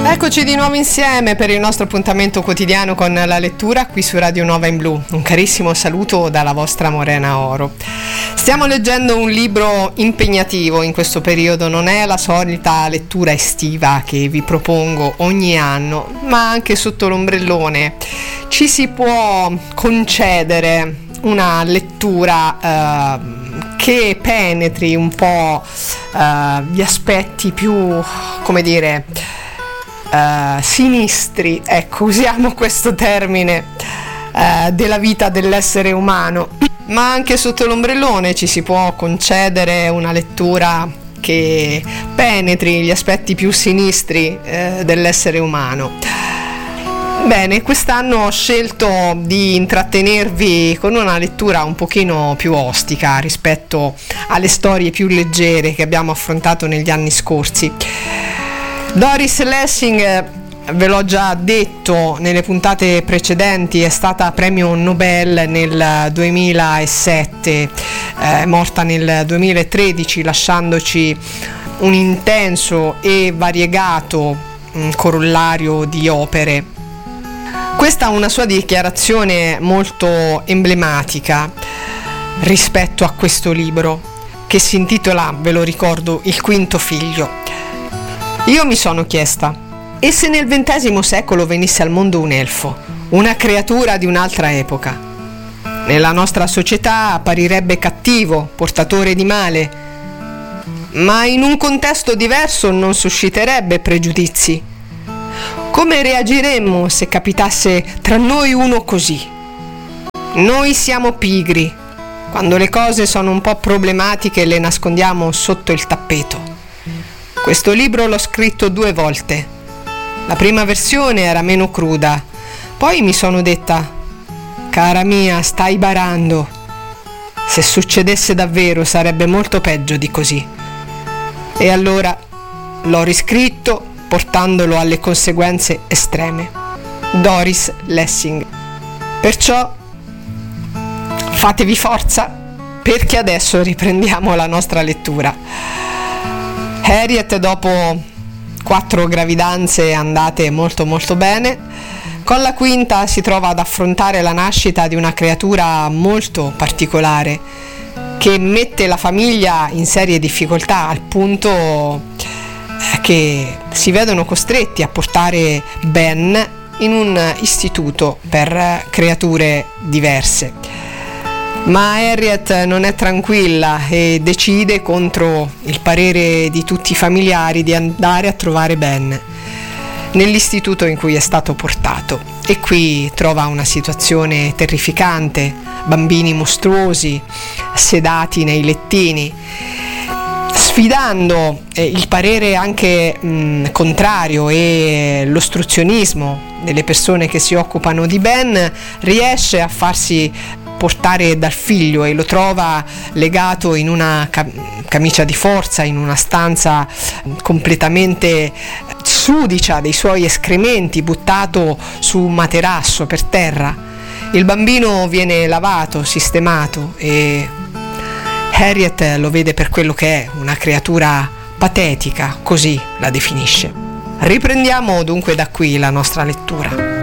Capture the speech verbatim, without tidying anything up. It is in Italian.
Eccoci di nuovo insieme per il nostro appuntamento quotidiano con la lettura qui su Radio Nova in Blu. Un carissimo saluto dalla vostra Morena Oro. Stiamo leggendo un libro impegnativo in questo periodo, non è la solita lettura estiva che vi propongo ogni anno, ma anche sotto l'ombrellone ci si può concedere una lettura eh, che penetri un po' eh, gli aspetti più, come dire, Uh, sinistri, ecco, usiamo questo termine, uh, della vita dell'essere umano, ma anche sotto l'ombrellone ci si può concedere una lettura che penetri gli aspetti più sinistri uh, dell'essere umano. Bene, quest'anno ho scelto di intrattenervi con una lettura un pochino più ostica rispetto alle storie più leggere che abbiamo affrontato negli anni scorsi. Doris Lessing, ve l'ho già detto nelle puntate precedenti, è stata premio Nobel nel duemilasette, è morta nel duemilatredici lasciandoci un intenso e variegato um, corollario di opere. Questa è una sua dichiarazione molto emblematica rispetto a questo libro, che si intitola, ve lo ricordo, Il quinto figlio. Io mi sono chiesta, e se nel ventesimo secolo venisse al mondo un elfo, una creatura di un'altra epoca? Nella nostra società apparirebbe cattivo, portatore di male, ma in un contesto diverso non susciterebbe pregiudizi. Come reagiremmo se capitasse tra noi uno così? Noi siamo pigri, quando le cose sono un po' problematiche le nascondiamo sotto il tappeto. Questo libro l'ho scritto due volte. La prima versione era meno cruda. Poi mi sono detta, cara mia, stai barando. Se succedesse davvero sarebbe molto peggio di così. E allora l'ho riscritto portandolo alle conseguenze estreme. Doris Lessing. Perciò fatevi forza, perché adesso riprendiamo la nostra lettura. Harriet, dopo quattro gravidanze andate molto molto bene, con la quinta si trova ad affrontare la nascita di una creatura molto particolare che mette la famiglia in serie difficoltà, al punto che si vedono costretti a portare Ben in un istituto per creature diverse. Ma Harriet non è tranquilla e decide, contro il parere di tutti i familiari, di andare a trovare Ben nell'istituto in cui è stato portato. E qui trova una situazione terrificante, bambini mostruosi, sedati nei lettini. Sfidando eh, il parere anche mh, contrario e l'ostruzionismo delle persone che si occupano di Ben, riesce a farsi portare dal figlio e lo trova legato in una camicia di forza, in una stanza completamente sudicia dei suoi escrementi, buttato su un materasso per terra. Il bambino viene lavato, sistemato, e Harriet lo vede per quello che è, una creatura patetica, così la definisce. Riprendiamo dunque da qui la nostra lettura.